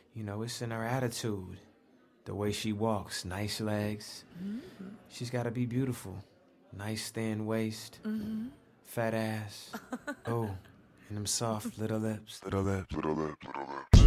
You know, it's in her attitude. The way she walks, nice legs. She's gotta be beautiful. Nice thin waist. Fat ass. Oh, and them soft little lips. Little lips.